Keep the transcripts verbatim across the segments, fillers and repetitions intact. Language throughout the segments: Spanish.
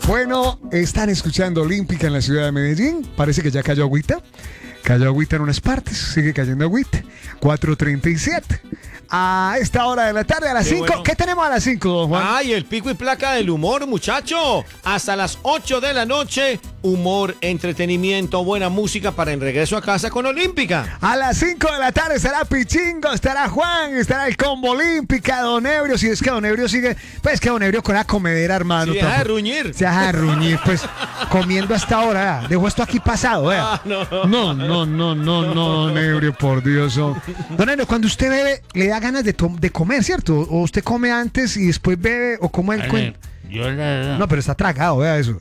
Bueno, están escuchando Olímpica en la ciudad de Medellín. Parece que ya cayó agüita. Cayó agüita en unas partes, sigue cayendo agüita. cuatro treinta y siete. A esta hora de la tarde, a las cinco. Bueno. ¿Qué tenemos a las cinco, don Juan? Ay, el pico y placa del humor, muchacho. Hasta las ocho de la noche, humor, entretenimiento, buena música para el regreso a casa con Olímpica. A las cinco de la tarde estará Pichingo, estará Juan, estará el Combo Olímpica, Don Ebrio. Si es que Don Ebrio sigue, pues que Don Ebrio con la comedera, hermano. Se deja de ruñir. Se deja de ruñir, pues, comiendo hasta ahora. ¿eh? Dejó esto aquí pasado, ¿eh? Ah, no. no, no, no, no, no, Don Ebrio, por Dios. Oh. Don Ebrio, cuando usted bebe, le da ganas de, de comer, ¿cierto? O usted come antes y después bebe, o como el cuento. Yo la verdad. No, pero está tragado, vea eso.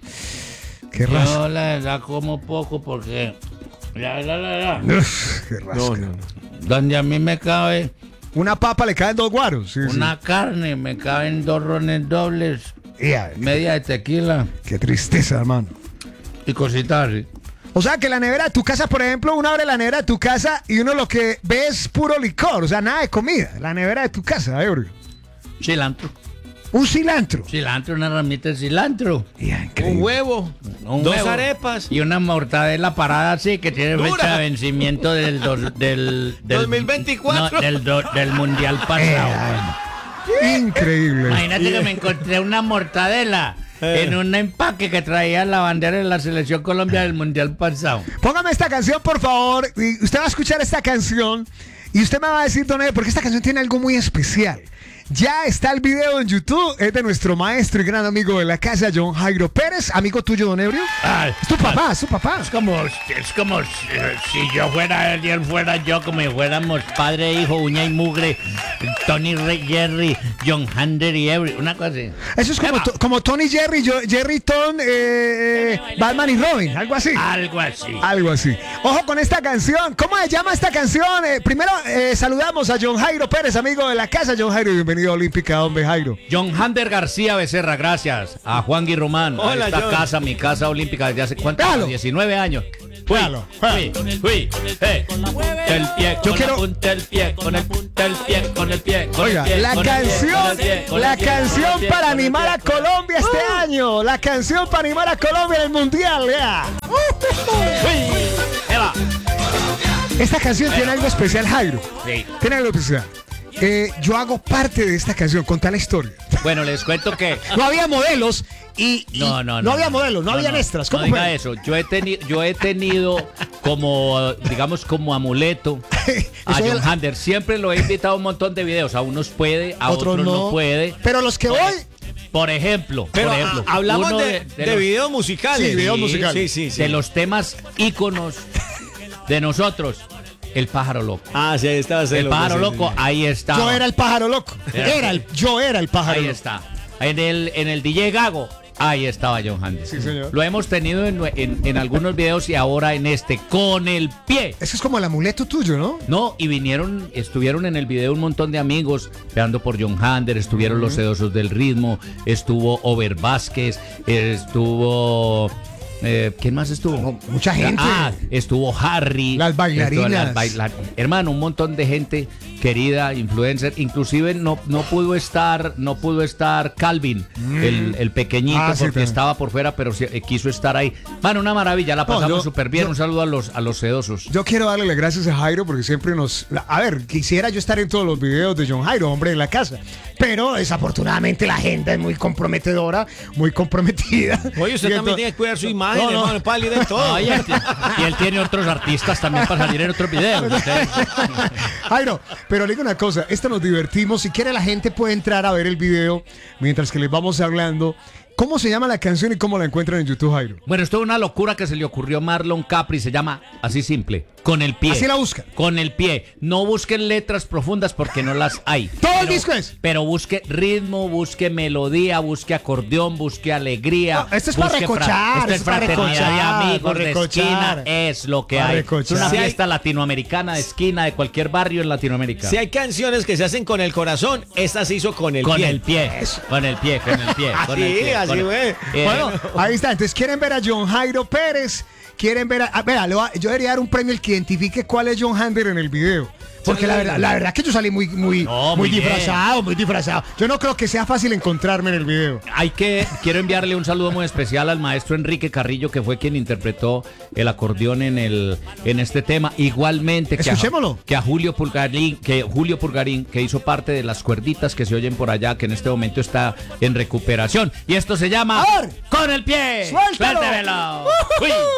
Qué raza. Yo la verdad como poco porque. La verdad, la verdad. Uf, qué rasca. No, no, no. Donde a mí me cabe Una papa le caen dos guaros. Sí, una carne, me caben dos rones dobles, sí. Ya, media de tequila qué tristeza, hermano. y cositas así. O sea, que la nevera de tu casa, por ejemplo, uno abre la nevera de tu casa y uno lo que ve es puro licor, o sea, nada de comida. La nevera de tu casa, Ebrio. Cilantro. Un cilantro. Cilantro, una ramita de cilantro. Ya, increíble. Un huevo, Un dos huevo. arepas. Y una mortadela parada así que tiene Dura. fecha de vencimiento del, dos, del, del dos mil veinticuatro. No, del, do- del mundial Eh, pasado. ay, increíble. Imagínate que me encontré una mortadela Eh. en un empaque que traía la bandera de la selección Colombia del mundial pasado. Póngame esta canción, por favor. Y usted va a escuchar esta canción y usted me va a decir, Don Ebrio, porque esta canción tiene algo muy especial. Ya está el video en YouTube, es de nuestro maestro y gran amigo de la casa, John Jairo Pérez, amigo tuyo, Don Ebrio. Ay, Es tu papá, es tu papá. es como, es como si, si yo fuera él y él fuera yo, como si fuéramos padre e hijo, uña y mugre, Tony Ray, Jerry, John Hander y Every, una cosa así. Eso es como, to- como Tony Jerry, yo- Jerry Ton, eh, eh, Batman y Robin, algo así. Algo así. Algo así. Ojo con esta canción. ¿Cómo se llama esta canción? Eh, primero eh, saludamos a John Jairo Pérez, amigo de la casa. John Jairo, bienvenido a Olímpica, hombre Jairo. John Hander García Becerra, gracias. A Juan Guirromán, Hola, a esta John. casa, mi casa olímpica, desde hace cuánto, Véalo. diecinueve años. Fui, Véalo, fui, fui, eh. El pie, Yo con quiero- la punta del pie, con el punta del pie, con el pie, con Oiga, el pie, la con el pie, canción, con el pie, con la el pie, con el canción pie, para con el pie, animar a con el pie. Colombia este año. La canción para animar a Colombia en el Mundial, ya. Fui. Eva. Esta canción tiene algo especial, Jairo. Sí. Tiene algo especial. Eh, yo hago parte de esta canción, contá la historia. Bueno, les cuento que No había modelos y, y No, no, no. no había modelos, no, habían extras. ¿Cómo no diga fue? eso. Yo he, teni- yo he tenido como, digamos, como amuleto a Eso John era- Hander. Siempre lo he invitado a un montón de videos. A unos puede, a otros, no. puede. Pero los que Por- voy, Por ejemplo, Pero por ejemplo, a- hablamos uno de, de, los- videos musicales. Sí, videos musicales. Sí, sí, sí. de los temas íconos de nosotros. El pájaro loco. Ah, sí, ahí estaba. El pájaro loco, ahí está. yo era el pájaro loco. Era- Era el, yo era el pájaro Ahí loco. está. En el, en el D J Gago, ahí estaba John Hander. Sí, señor. Lo hemos tenido en, en- en algunos videos y ahora en este, con el pie. Ese es como el amuleto tuyo, ¿no? No, y vinieron, estuvieron en el video un montón de amigos, veando por John Hander, estuvieron los sedosos del ritmo, estuvo Over Vázquez, estuvo... eh, ¿Quién más estuvo? No, mucha gente. Ah, estuvo Harry. Las bailarinas. estuvo las baila- Hermano, un montón de gente querida, influencer. Inclusive no, no pudo estar, no pudo estar Calvin, el, el pequeñito, Ah, sí, porque también. estaba por fuera, pero sí, eh, quiso estar ahí. Mano, una maravilla, la No, pasamos yo- súper bien. yo- Un saludo a los, a los sedosos. Yo quiero darle las gracias a Jairo porque siempre nos... A ver, quisiera yo estar en todos los videos de John Jairo, hombre de la casa. Pero desafortunadamente la agenda es muy comprometedora, muy comprometida. Oye, usted Y también ento- tiene que cuidar su imagen, No, no. hermano, pálido de todo. No, y, él, y él tiene otros artistas también para salir en otros videos. Usted- Jairo, pero le digo una cosa, esto nos divertimos. Si quiere la gente puede entrar a ver el video mientras que les vamos hablando. ¿Cómo se llama la canción y cómo la encuentran en YouTube, Jairo? Bueno, esto es una locura que se le ocurrió a Marlon Capri, se llama así simple, con el pie. Así la buscan. Con el pie. No busquen letras profundas porque no las hay. Todo el Pero- disco es. Pero busque ritmo, busque melodía, busque acordeón, busque alegría. No, esto es para busque fra- recochar, Esto es esto es para fraternidad de recochar, amigos para de recochar. esquina. Es lo que Para hay. recochar. Es una Si hay- fiesta latinoamericana de esquina de cualquier barrio en Latinoamérica. Si hay canciones que se hacen con el corazón, esta se hizo con el con pie. el pie. Con el pie, con el pie. con el Así, pie, así con el- fue. Eh, Bueno, ahí está. Entonces, ¿quieren ver a John Jairo Pérez? ¿Quieren ver a...? a ver, le voy a- yo debería dar un premio al que identifique cuál es John Hander en el video. Porque la verdad, la verdad que yo salí muy, muy, No, muy muy bien. disfrazado, muy disfrazado. Yo no creo que sea fácil encontrarme en el video. Hay que, quiero enviarle un saludo muy especial al maestro Enrique Carrillo, que fue quien interpretó el acordeón en el en este tema. Igualmente que a, Escuchémoslo. que a Julio Pulgarín, que Julio Pulgarín, que hizo parte de las cuerditas que se oyen por allá, que en este momento está en recuperación. Y esto se llama A ver. Con el pie. Suéltalo. Suéltemelo. Uy.